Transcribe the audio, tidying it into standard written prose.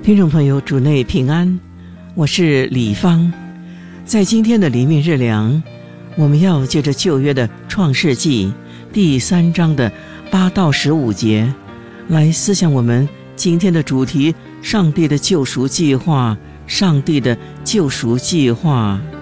听众朋友，主内平安，我是李芳。在今天的黎明日粮，我们要借着旧约的创世纪第3章的8到15节来思想我们今天的主题：上帝的救赎计划。上帝的救赎计划。